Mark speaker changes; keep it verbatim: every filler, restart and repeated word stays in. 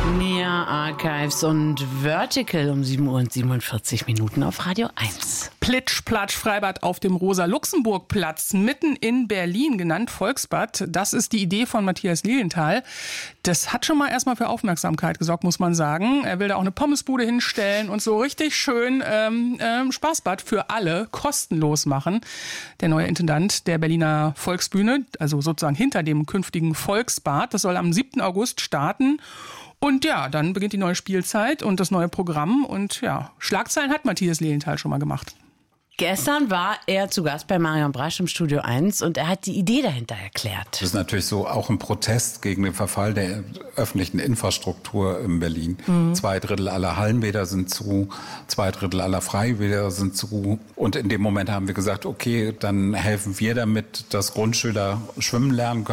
Speaker 1: Mehr Archives und Vertical um sieben Uhr und siebenundvierzig Minuten auf Radio eins.
Speaker 2: Plitsch, Platsch, Freibad auf dem Rosa-Luxemburg-Platz, mitten in Berlin, genannt Volksbad. Das ist die Idee von Matthias Lilienthal. Das hat schon mal erstmal für Aufmerksamkeit gesorgt, muss man sagen. Er will da auch eine Pommesbude hinstellen und so richtig schön ähm, ähm, Spaßbad für alle kostenlos machen. Der neue Intendant der Berliner Volksbühne, also sozusagen hinter dem künftigen Volksbad, das soll am siebten August starten. Und ja, dann beginnt die neue Spielzeit und das neue Programm. Und ja, Schlagzeilen hat Matthias Lilienthal schon mal gemacht.
Speaker 1: Gestern war er zu Gast bei Marion Brasch im Studio eins und er hat die Idee dahinter erklärt.
Speaker 3: Das ist natürlich so auch ein Protest gegen den Verfall der öffentlichen Infrastruktur in Berlin. Mhm. Zwei Drittel aller Hallenbäder sind zu, zwei Drittel aller Freibäder sind zu. Und in dem Moment haben wir gesagt, okay, dann helfen wir damit, dass Grundschüler schwimmen lernen können.